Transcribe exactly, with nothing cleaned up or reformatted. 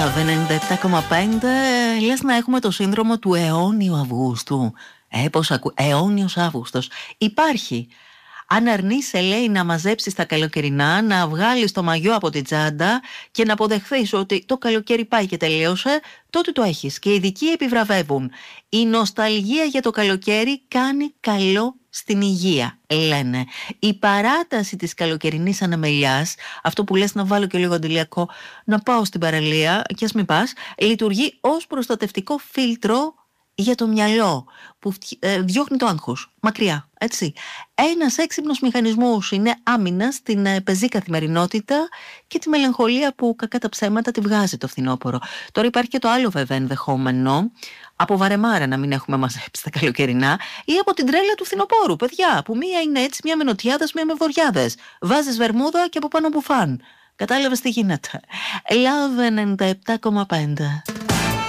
ενενήντα επτά κόμμα πέντε. Λες να έχουμε το σύνδρομο του αιώνιου Αυγούστου. Ε, πώς ακού... Αιώνιος Αύγουστος. Υπάρχει. Αν αρνείσαι, λέει, να μαζέψεις τα καλοκαιρινά, να βγάλεις το μαγιό από την τσάντα και να αποδεχθείς ότι το καλοκαίρι πάει και τελείωσε, τότε το έχεις. Και οι ειδικοί επιβραβεύουν. Η νοσταλγία για το καλοκαίρι κάνει καλό στην υγεία, λένε. Η παράταση της καλοκαιρινής ανεμελιάς, αυτό που λες να βάλω και λίγο αντιλιακό, να πάω στην παραλία και ας μην πας, λειτουργεί ως προστατευτικό φίλτρο για το μυαλό που ε, διώχνει το άγχος μακριά, έτσι. Ένας έξυπνος μηχανισμός είναι άμυνα στην ε, πεζή καθημερινότητα και τη μελαγχολία που κακά τα ψέματα τη βγάζει το φθινόπωρο. Τώρα υπάρχει και το άλλο βέβαια ενδεχόμενο, από βαρεμάρα να μην έχουμε μαζέψει τα καλοκαιρινά, ή από την τρέλα του φθινοπόρου, παιδιά, που μία είναι έτσι, μία με νοτιάδες, μία με βορειάδες. Βάζεις βερμούδα και από πάνω μπουφάν. Κατάλαβες τι γίνεται. Love ενενήντα επτά κόμμα πέντε.